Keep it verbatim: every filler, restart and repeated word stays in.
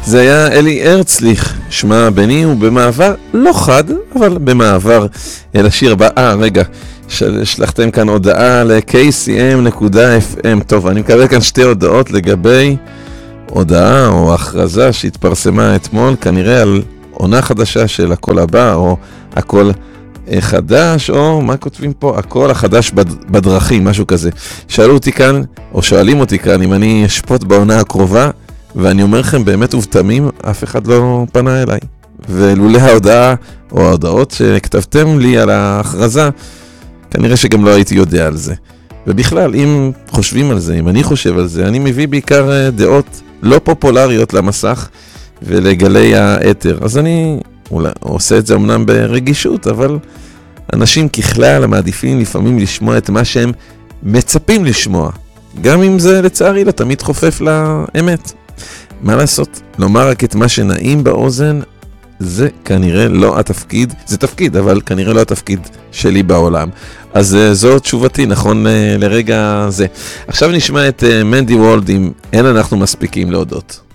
זה היה אלי הרצליך, שמה בני, הוא במעבר לא חד, אבל במעבר אל השיר הבא. אה, רגע, שלחתם כאן הודעה ל-קיי סי אם נקודה אף אם. טוב, אני מקבל כאן שתי הודעות לגבי הודעה או הכרזה שהתפרסמה אתמול, כנראה על עונה חדשה של הכל הבא, או הכל חדש, או מה כותבים פה? הכל החדש בדרכים, משהו כזה. שאלו אותי כאן, או שואלים אותי כאן, אם אני אשפוט בעונה הקרובה, ואני אומר לכם באמת ובתמים, אף אחד לא פנה אליי. ולולא ההודעה, או ההודעות שכתבתם לי על ההכרזה, כנראה שגם לא הייתי יודע על זה. ובכלל, אם חושבים על זה, אם אני חושב על זה, אני מביא בעיקר דעות לא פופולריות למסך, ולגלי האתר. אז אני אולי, עושה את זה אמנם ברגישות, אבל אנשים ככלל מעדיפים לפעמים לשמוע את מה שהם מצפים לשמוע. גם אם זה לצערי לא תמיד חופף לאמת. מה לעשות? לומר רק את מה שנעים באוזן, זה כנראה לא התפקיד, זה תפקיד, אבל כנראה לא התפקיד שלי בעולם. אז זו תשובתי, נכון לרגע זה. עכשיו נשמע את מנדי וולד עם אין אנחנו מספיקים להודות.